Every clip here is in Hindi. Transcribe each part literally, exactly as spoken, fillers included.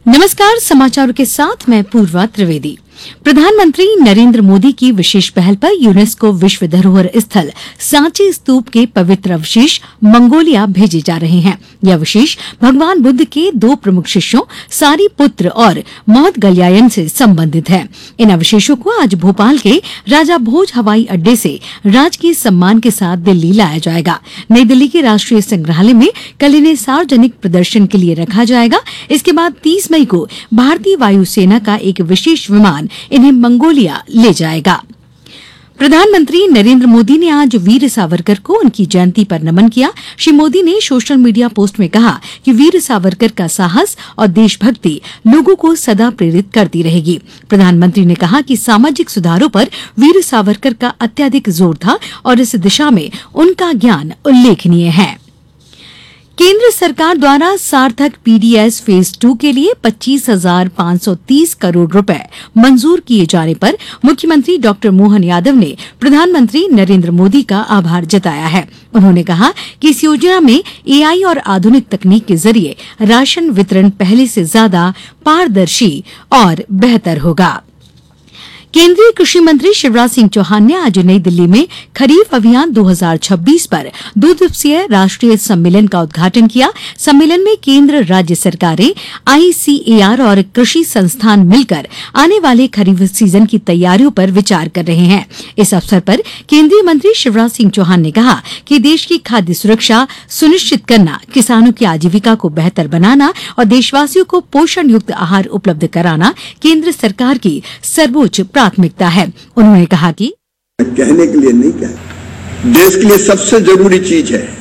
नमस्कार, समाचारों के साथ मैं पूर्वा त्रिवेदी। प्रधानमंत्री नरेंद्र मोदी की विशेष पहल पर यूनेस्को विश्व धरोहर स्थल सांची स्तूप के पवित्र अवशेष मंगोलिया भेजे जा रहे हैं। यह अवशेष भगवान बुद्ध के दो प्रमुख शिष्यों सारीपुत्र और मौदगल्यायन से संबंधित है। इन अवशेषों को आज भोपाल के राजा भोज हवाई अड्डे से राजकीय सम्मान के साथ दिल्ली लाया जाएगा। नई दिल्ली के राष्ट्रीय संग्रहालय में कल इन्हें सार्वजनिक प्रदर्शन के लिए रखा जाएगा। इसके बाद तीस मई को भारतीय वायुसेना का एक विशेष विमान इन्हें मंगोलिया ले जाएगा। प्रधानमंत्री नरेंद्र मोदी ने आज वीर सावरकर को उनकी जयंती पर नमन किया। श्री मोदी ने सोशल मीडिया पोस्ट में कहा कि वीर सावरकर का साहस और देशभक्ति लोगों को सदा प्रेरित करती रहेगी। प्रधानमंत्री ने कहा कि सामाजिक सुधारों पर वीर सावरकर का अत्यधिक जोर था और इस दिशा में उनका ज्ञान उल्लेखनीय है। केंद्र सरकार द्वारा सार्थक पीडीएस फेज टू के लिए पच्चीस हजार पांच सौ तीस करोड़ रुपए मंजूर किए जाने पर मुख्यमंत्री डॉक्टर मोहन यादव ने प्रधानमंत्री नरेंद्र मोदी का आभार जताया है। उन्होंने कहा कि इस योजना में एआई और आधुनिक तकनीक के जरिए राशन वितरण पहले से ज्यादा पारदर्शी और बेहतर होगा। केंद्रीय कृषि मंत्री शिवराज सिंह चौहान ने आज नई दिल्ली में खरीफ अभियान दो हज़ार छब्बीस पर दो दिवसीय राष्ट्रीय सम्मेलन का उद्घाटन किया। सम्मेलन में केंद्र, राज्य सरकारें, आईसीएआर और कृषि संस्थान मिलकर आने वाले खरीफ सीजन की तैयारियों पर विचार कर रहे हैं। इस अवसर पर केंद्रीय मंत्री शिवराज सिंह चौहान ने कहा कि देश की खाद्य सुरक्षा सुनिश्चित करना, किसानों की आजीविका को बेहतर बनाना और देशवासियों को पोषण युक्त आहार उपलब्ध कराना केंद्र सरकार की सर्वोच्च प्राथमिकता है। उन्होंने कहा कि कहने के लिए नहीं कहा, देश के लिए सबसे जरूरी चीज है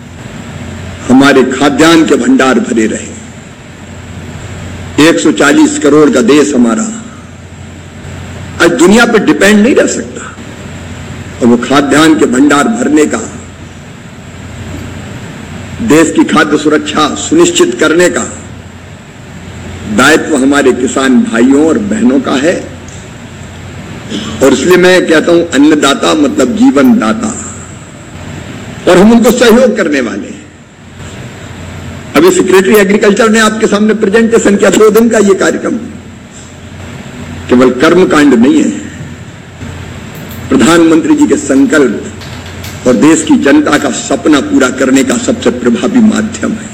हमारे खाद्यान्न के भंडार भरे रहे। एक सौ चालीस करोड़ का देश हमारा आज दुनिया पर डिपेंड नहीं रह सकता और वो खाद्यान्न के भंडार भरने का, देश की खाद्य सुरक्षा सुनिश्चित करने का दायित्व हमारे किसान भाइयों और बहनों का है। और इसलिए मैं कहता हूं अन्नदाता मतलब जीवन दाता, और हम उनको सहयोग करने वाले हैं। अभी सेक्रेटरी एग्रीकल्चर ने आपके सामने प्रेजेंटेशन किया, दो दिन का ये कार्यक्रम केवल कर्मकांड नहीं है, प्रधानमंत्री जी के संकल्प और देश की जनता का सपना पूरा करने का सबसे प्रभावी माध्यम है।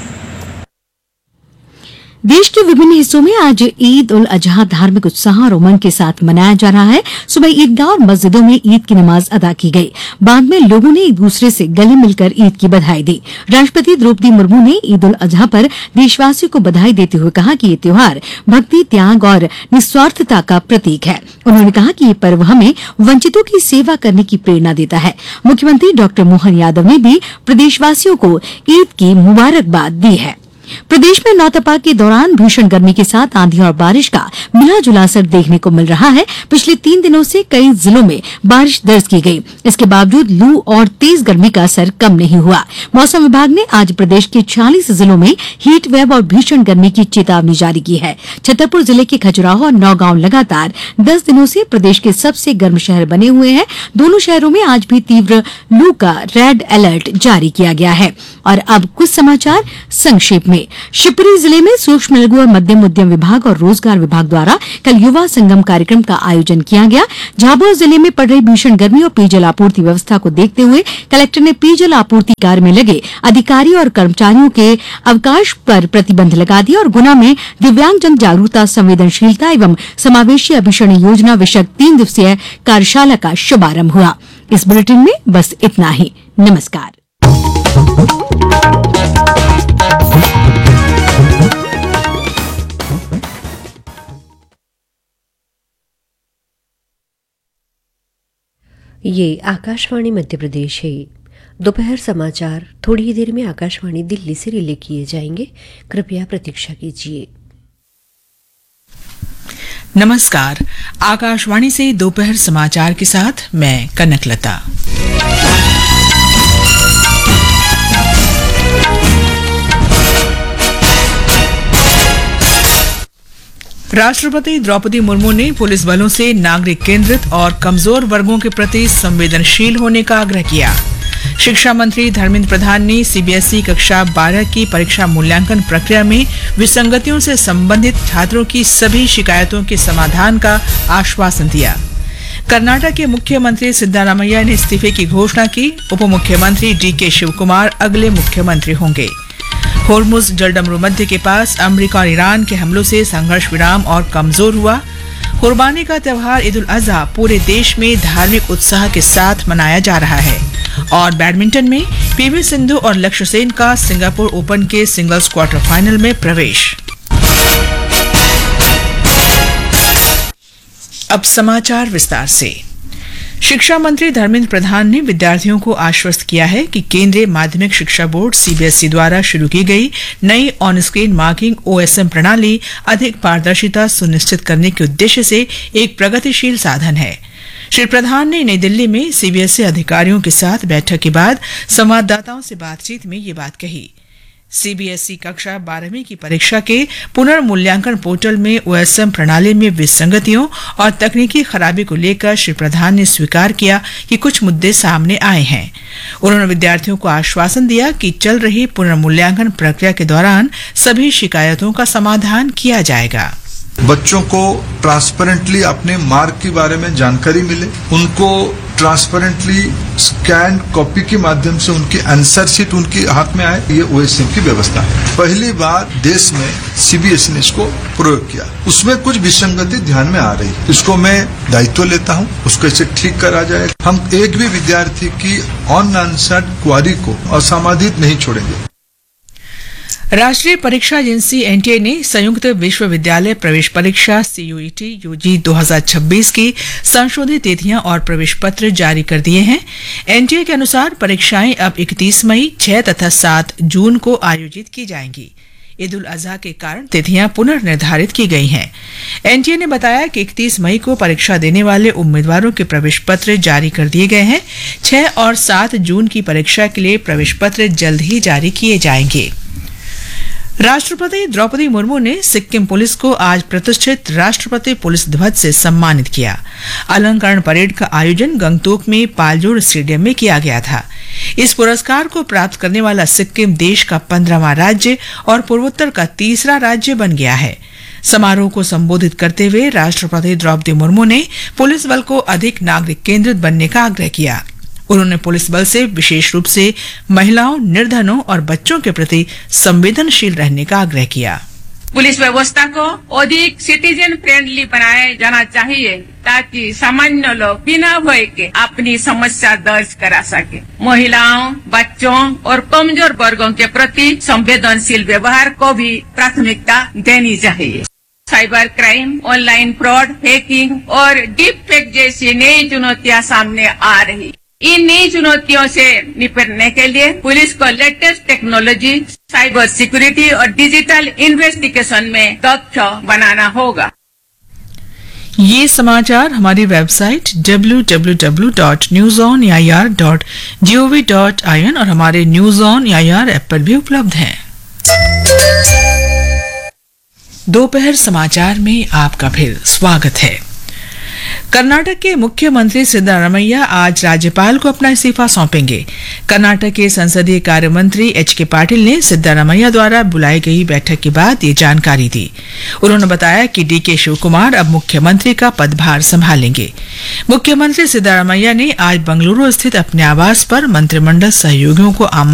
देश के विभिन्न हिस्सों में आज ईद उल अजहा धार्मिक उत्साह और उमंग के साथ मनाया जा रहा है। सुबह ईदगाह और मस्जिदों में ईद की नमाज अदा की गई। बाद में लोगों ने एक दूसरे से गले मिलकर ईद की बधाई दी। राष्ट्रपति द्रौपदी मुर्मू ने ईद उल अजहा पर देशवासियों को बधाई देते हुए कहा कि ये त्योहार भक्ति, त्याग और निस्वार्थता का प्रतीक है। उन्होंने कहा कि ये पर्व हमें वंचितों की सेवा करने की प्रेरणा देता है। मुख्यमंत्री डॉक्टर मोहन यादव ने भी प्रदेशवासियों को ईद की मुबारकबाद दी है। प्रदेश में नौतपा के दौरान भीषण गर्मी के साथ आंधी और बारिश का मिला जुला असर देखने को मिल रहा है। पिछले तीन दिनों से कई जिलों में बारिश दर्ज की गई। इसके बावजूद लू और तेज गर्मी का असर कम नहीं हुआ। मौसम विभाग ने आज प्रदेश के छियालीस जिलों में हीट वेव और भीषण गर्मी की चेतावनी जारी की है। छतरपुर जिले के खजुराहो और नौगांव लगातार दस दिनों से प्रदेश के सबसे गर्म शहर बने हुए हैं। दोनों शहरों में आज भी तीव्र लू का रेड अलर्ट जारी किया गया है। और अब कुछ समाचार संक्षेप में। शिवपुरी जिले में सूक्ष्म, लघु और मध्यम उद्यम विभाग और रोजगार विभाग द्वारा कल युवा संगम कार्यक्रम का आयोजन किया गया। झाबुआ जिले में पड़ रही भीषण गर्मी और पेयजल आपूर्ति व्यवस्था को देखते हुए कलेक्टर ने पेयजल आपूर्ति कार्य में लगे अधिकारी और कर्मचारियों के अवकाश पर प्रतिबंध लगा दिया। और गुना में दिव्यांगजन जागरूकता, संवेदनशीलता एवं समावेशी अभिसरण योजना विषयक तीन दिवसीय कार्यशाला का शुभारंभ हुआ। इस बुलेटिन में बस इतना ही। नमस्कार। ये आकाशवाणी मध्य प्रदेश है। दोपहर समाचार थोड़ी ही देर में आकाशवाणी दिल्ली से रिले किए जाएंगे। कृपया प्रतीक्षा कीजिए। नमस्कार, आकाशवाणी से दोपहर समाचार के साथ मैं कनकलता। राष्ट्रपति द्रौपदी मुर्मू ने पुलिस बलों से नागरिक केंद्रित और कमजोर वर्गों के प्रति संवेदनशील होने का आग्रह किया। शिक्षा मंत्री धर्मेंद्र प्रधान ने सीबीएसई कक्षा बारह की परीक्षा मूल्यांकन प्रक्रिया में विसंगतियों से संबंधित छात्रों की सभी शिकायतों के समाधान का आश्वासन दिया। कर्नाटक के मुख्यमंत्री सिद्धारमैया ने इस्तीफे की घोषणा की। उप मुख्यमंत्री डी के शिवकुमार अगले मुख्यमंत्री होंगे। होर्मुज जलडमरू मध्य के पास अमेरिका और ईरान के हमलों से संघर्ष विराम और कमजोर हुआ। कुर्बानी का त्योहार ईद उल अजहा पूरे देश में धार्मिक उत्साह के साथ मनाया जा रहा है। और बैडमिंटन में पीवी सिंधु और लक्ष्य सेन का सिंगापुर ओपन के सिंगल्स क्वार्टर फाइनल में प्रवेश। अब समाचार विस्तार से। शिक्षा मंत्री धर्मेंद्र प्रधान ने विद्यार्थियों को आश्वस्त किया है कि केंद्रीय माध्यमिक शिक्षा बोर्ड सीबीएसई द्वारा शुरू की गई नई ऑन स्क्रीन मार्किंग ओएसएम प्रणाली अधिक पारदर्शिता सुनिश्चित करने के उद्देश्य से एक प्रगतिशील साधन है। श्री प्रधान ने नई दिल्ली में सीबीएसई अधिकारियों के साथ बैठक के बाद संवाददाताओं से बातचीत में ये बात कही। सीबीएसई कक्षा बारहवीं की परीक्षा के पुनर्मूल्यांकन पोर्टल में ओएसएम प्रणाली में विसंगतियों और तकनीकी खराबी को लेकर श्री प्रधान ने स्वीकार किया कि कुछ मुद्दे सामने आए हैं। उन्होंने विद्यार्थियों को आश्वासन दिया कि चल रही पुनर्मूल्यांकन प्रक्रिया के दौरान सभी शिकायतों का समाधान किया जाएगा। बच्चों को ट्रांसपेरेंटली अपने मार्क के बारे में जानकारी मिले, उनको ट्रांसपेरेंटली स्कैन कॉपी के माध्यम से उनकी आंसर शीट उनके हाथ में आए, ये ओएसएम की व्यवस्था है। पहली बार देश में सीबीएसई ने इसको प्रयोग किया, उसमें कुछ विसंगति ध्यान में आ रही है, इसको मैं दायित्व लेता हूं, उसको इसे ठीक करा जाए। हम एक भी विद्यार्थी की अनआंसर्ड क्वारी को असमाधित नहीं छोड़ेंगे। राष्ट्रीय परीक्षा एजेंसी एनटीए ने संयुक्त विश्वविद्यालय प्रवेश परीक्षा सीयूईटी यूजी दो हज़ार छब्बीस की संशोधित तिथियां और प्रवेश पत्र जारी कर दिए हैं। एनटीए के अनुसार परीक्षाएं अब इकतीस मई, छह तथा सात जून को आयोजित की जाएंगी। ईद उल अजहा के कारण तिथियां पुनर्निर्धारित की गई हैं। एनटीए ने बताया कि इकतीस मई को परीक्षा देने वाले उम्मीदवारों के प्रवेश पत्र जारी कर दिए गए हैं। छह और सात जून की परीक्षा के लिए प्रवेश पत्र जल्द ही जारी किए जाएंगे। राष्ट्रपति द्रौपदी मुर्मू ने सिक्किम पुलिस को आज प्रतिष्ठित राष्ट्रपति पुलिस ध्वज से सम्मानित किया। अलंकरण परेड का आयोजन गंगटोक में पालजोर स्टेडियम में किया गया था। इस पुरस्कार को प्राप्त करने वाला सिक्किम देश का पंद्रहवां राज्य और पूर्वोत्तर का तीसरा राज्य बन गया है। समारोह को संबोधित करते हुए राष्ट्रपति द्रौपदी मुर्मू ने पुलिस बल को अधिक नागरिक केंद्रित बनने का आग्रह किया। उन्होंने पुलिस बल से विशेष रूप से महिलाओं, निर्धनों और बच्चों के प्रति संवेदनशील रहने का आग्रह किया। पुलिस व्यवस्था को अधिक सिटीजन फ्रेंडली बनाया जाना चाहिए ताकि सामान्य लोग बिना भय के अपनी समस्या दर्ज करा सके। महिलाओं, बच्चों और कमजोर वर्गों के प्रति संवेदनशील व्यवहार को भी प्राथमिकता देनी चाहिए। Cyber crime, online fraud, hacking और डीप फेक जैसी नई चुनौतियां सामने आ रही। इन नई चुनौतियों से निपटने के लिए पुलिस को लेटेस्ट टेक्नोलॉजी, साइबर सिक्योरिटी और डिजिटल इन्वेस्टिगेशन में दक्ष बनाना होगा। ये समाचार हमारी website W W W dot news on A I R dot G O V dot I N और हमारे news on A I R app पर भी उपलब्ध हैं। दोपहर समाचार में आपका फिर स्वागत है। कर्नाटक के मुख्यमंत्री सिद्धारमैया आज राज्यपाल को अपना इस्तीफा सौंपेंगे। कर्नाटक के संसदीय कार्य मंत्री एच के पाटिल ने सिद्धारमैया द्वारा बुलाई गई बैठक के बाद ये जानकारी दी। उन्होंने बताया कि डी के शिवकुमार अब मुख्यमंत्री का पदभार संभालेंगे। मुख्यमंत्री सिद्धारमैया ने आज बंगलुरु स्थित अपने आवास पर मंत्रिमंडल सहयोगियों को